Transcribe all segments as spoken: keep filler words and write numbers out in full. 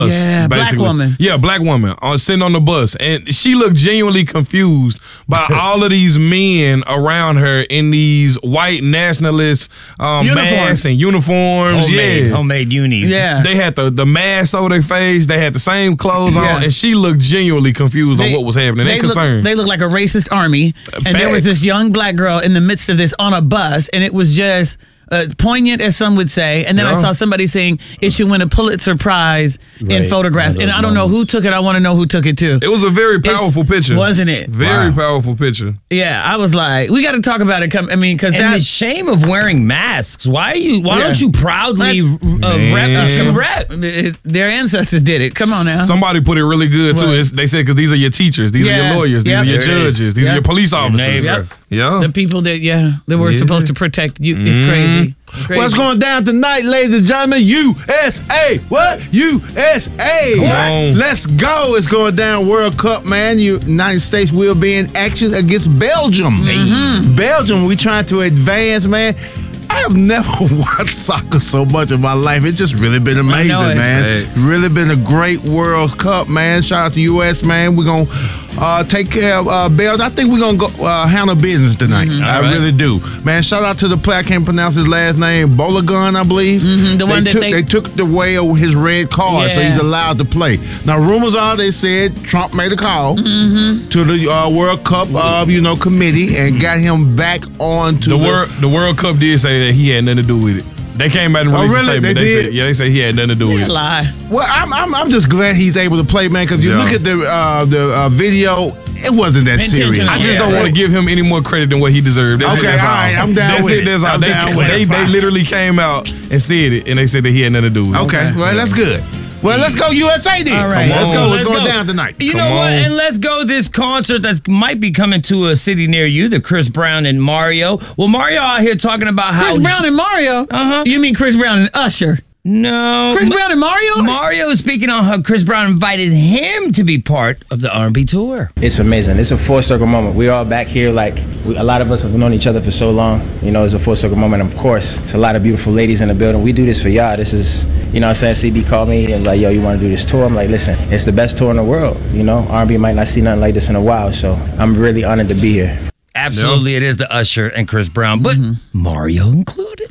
Yeah, basically. Black woman. Yeah, black woman uh, sitting on the bus. And she looked genuinely confused by all of these men around her in these white nationalist um, masks and uniforms. Homemade, yeah. homemade unis. Yeah. They had the, the mask over their face. They had the same clothes Yeah. on. And she looked genuinely confused They- on what was happening. They, They look, concerned. they look like a racist army. And there was Facts. this young black girl in the midst of this on a bus, and it was just uh, poignant, as some would say. And then I Yeah. saw somebody saying it should win a Pulitzer Prize in Right. photographs. One of And those I don't know who took it. I want to know who took it too. It was a very It's- powerful picture. Wasn't it? Very Wow. powerful picture. Yeah, I was like, we got to talk about it. Come, I mean, because And that the shame of wearing masks. Why are you? Why Yeah. don't you proudly uh, rep what you rep? It- Their ancestors did it. Come on now. Somebody put it really good too. What? It's, they said because these are your teachers, these are Yeah. your lawyers, these Yep. are your There it is. judges, these Yep. are your police officers. Yep. Yeah. The people that, yeah, that were Yeah. supposed to protect you. It's Mhm. crazy. Crazy. What's going down tonight, ladies and gentlemen? U S A. What? U S A. Come on. Let's go. It's going down World Cup, man. United States will be in action against Belgium. Mm-hmm. Belgium, we trying to advance, man. I have never watched soccer so much in my life. It's just really been amazing, it. man. Thanks. Really been a great World Cup, man. Shout out to U S, man. We're going to uh, take care of uh, Belgium. I think we're going to go uh, handle business tonight. Mm-hmm. I All right. really do. Man, shout out to the player. I can't pronounce his last name. Bolagun, I believe. Mhm, the they one that took, they- they took away his red card, so Yeah. he's allowed to play. Now, rumors are they said Trump made a call Mm-hmm. to the uh, World Cup, uh, you know, committee and got him back on to The the, World the World Cup did say that he had nothing to do with it. They came out and Oh, released really? a statement. They They, did? said, yeah, they said he had nothing to do with They it. lie. Well, I'm, I'm I'm just glad he's able to play, man. Because you Yeah. look at the uh, the uh, video, it wasn't that serious. Intentional. I just Yeah. don't want to give him any more credit than what he deserved. That's Okay, it, that's all all. right, I'm down That's with it. it. That's all. I'm They, down with they, it. they literally came out and said it, and they said that he had nothing to do with it. Okay, well, that's good. Well, let's go U S A then. All right. Let's Come go. on. What's Let's going go. down tonight? You Come know what? on. And let's go this concert that might be coming to a city near you, the Chris Brown and Mario. Well, Mario out here talking about how Chris Brown and Mario? Uh-huh. You mean Chris Brown and Usher? No. Chris Brown and Mario? Mario is speaking on how Chris Brown invited him to be part of the R and B tour. It's amazing. It's a full circle moment. We're all back here. Like we, a lot of us have known each other for so long. You know, it's a full circle moment. Of course, it's a lot of beautiful ladies in the building. We do this for y'all. This is, you know, what I'm saying. C B called me and was like, "Yo, you want to do this tour?" I'm like, "Listen, it's the best tour in the world. You know, R and B might not see nothing like this in a while. So I'm really honored to be here." Absolutely, it is the Usher and Chris Brown, but Mario included.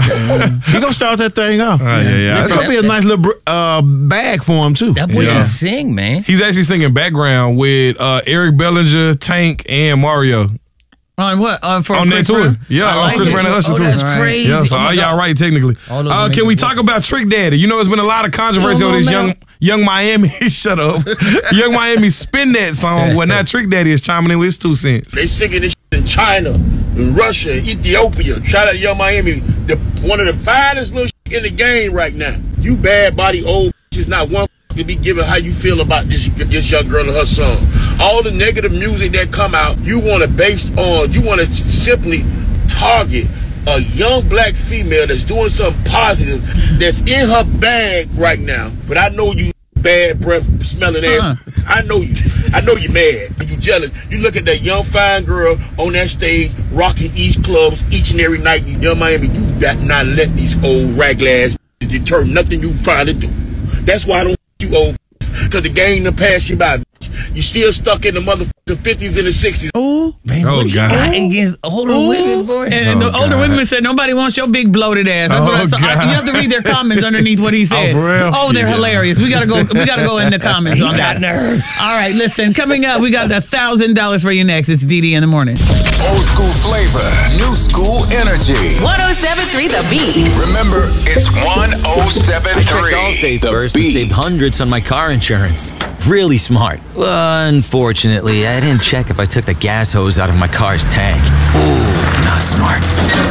You gonna start that thing off? Uh, yeah, yeah. It's gonna be a nice little br- uh, bag for him too. That boy Yeah. can sing, man. He's actually singing background with uh, Eric Bellinger, Tank, and Mario On what? On, for on that Chris tour. Brown? Yeah, I on like Chris it. Brown and Usher Oh, tour. that's Right. crazy. Yeah, so Oh, my all y'all God. right technically. All those Uh, amazing can we people. talk about Trick Daddy? You know, there's been a lot of controversy Come on on, this man. young Young Miami. Shut up, Young Miami spin that song. Well, now Trick Daddy is chiming in with his two cents. They singing this shit in China, in Russia, Ethiopia. Shout out to Young Miami, the one of the finest little shit in the game right now. You bad body old bitches, not one to be giving how you feel about this this young girl and her song. All the negative music that come out, you want to base on, you want to simply target a young black female that's doing something positive, that's in her bag right now. But I know you bad breath smelling ass. Uh-huh. I know you. I know you mad. You jealous. You look at that young fine girl on that stage rocking East clubs each and every night. Young Miami, you got not let these old ragla ass deter nothing you trying to do. That's why I don't you old, because the game done passed you by. You still stuck in the motherfucking fifties and the sixties. Ooh. Man, Oh, what you God. got against older Ooh. women, boy? And, and Oh, the older God. women said nobody wants your big bloated ass. That's what I Oh, saw. I- God. you have to read their comments underneath what he said. Oh, for real? Oh, they're Yeah. hilarious. We gotta go. We gotta go in the comments He on got that. nerve. All right, listen. Coming up, we got a thousand dollars for you next. It's D D in the morning. Old school flavor, new school energy. one oh seven point three The Beat. Remember, it's one oh seven I checked three. Allstate The first and Beat. saved hundreds on my car insurance. Really smart. Unfortunately, I didn't check if I took the gas hose out of my car's tank. Ooh, not smart.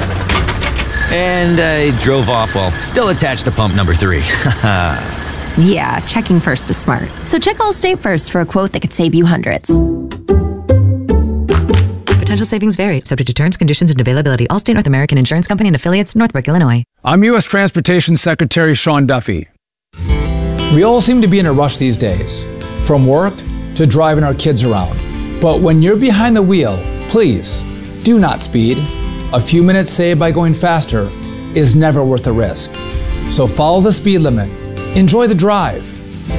And I drove off while still attached to pump number three. Yeah, checking first is smart. So check Allstate first for a quote that could save you hundreds. Potential savings vary, subject to terms, conditions, and availability. Allstate North American Insurance Company and affiliates, Northbrook, Illinois. I'm U S Transportation Secretary Sean Duffy. We all seem to be in a rush these days, from work to driving our kids around. But when you're behind the wheel, please do not speed. A few minutes saved by going faster is never worth the risk. So follow the speed limit, enjoy the drive,